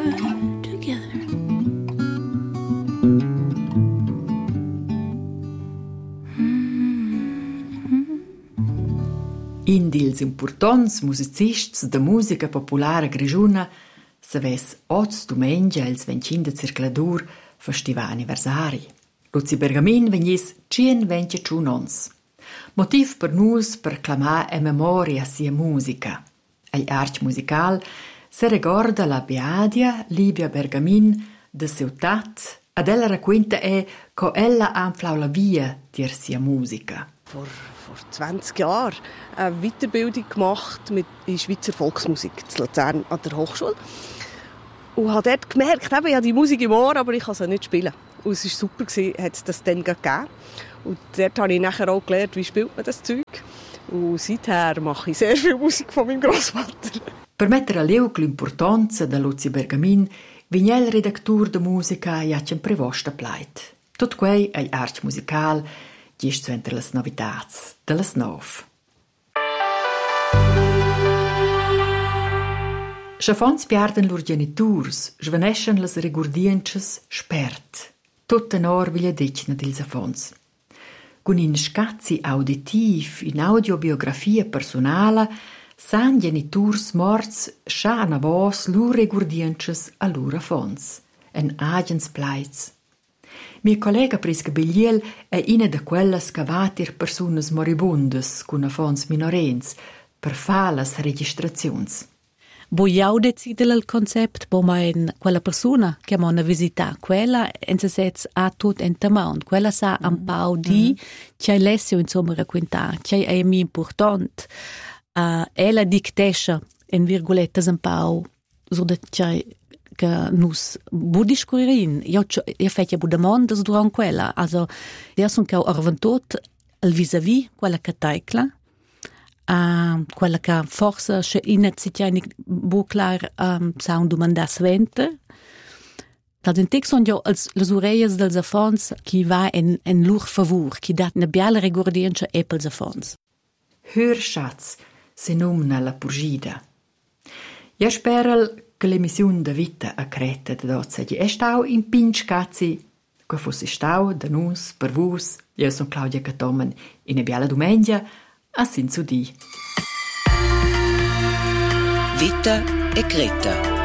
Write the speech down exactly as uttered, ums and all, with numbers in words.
together. In dils importants musicists da musica populara grigiuna saves oz dumengia ils vencin de circladur festiva anniversari. Luzi Bergamin vegnis cien ventia ciunons. Motiv per nus per clamar e memoria sia musica. Agli art musical se ricorda la Beadia Livia Bergamin de Ciutat ad ella racquenta è co ella anflau la via dir sia musica. Vor, vor zwanzig Jahren eine Weiterbildung gemacht mit in Schweizer Volksmusik in Luzern an der Hochschule. Und habe dort gemerkt, eben, ich habe die Musik im Ohr, aber ich kann sie nicht spielen. Und es war super, hat es das dann gegeben. Und dort habe ich nachher auch gelernt, wie spielt man das Zeug. Und seither mache ich sehr viel Musik von meinem Grossvater. Per mettere a leu l'importanza da Luzi Bergamin, vigna il redactur de musica jacen prevosta plait. Tot quei è art musical, gist zu entre las novitats de las nov. Schafons piarden lur geniturs, sveneschen las regurdienches spert. Tot tenor viglia decna dils afons. Con in scazzi auditiv, in audiobiografia personala, san geniturs morts scha a vos lur regurdienches a lur afons. En agens plaits. Mia collega Prisca Bigliel è ina de quellas che vatir personas moribundas cun afons minorens per fa las registraziuns. Vogliau decidere il concept, bo in quella persona che ma una visita, quella en se sets a tut en tamaunt, quella sa mm. un pau di, c'è l'essio insomma racconta, c'è è mi important, uh, ella dictesce in virgolettes un pau, so da c'è che nus budiscurin, io io fece budamondas durant quella, also der son che arventot il vis-à-vis quella che taicla, Uh, quella che forse se inizialmente bu clar um, sa un domanda svente. Dal intek son jo als les oreilles dels afons qui va en en lur favor, qui dat ne biale regordienche epels afons. Hör Schatz, se nomna la purgida. Ja sperel che l'emissiun da vita a creta de dozegi è stau in pinch cazzi, che fosse stau da nus per vus. Io son Claudia Catomen in e biala domenica. Assin zu di. Vita e Creta.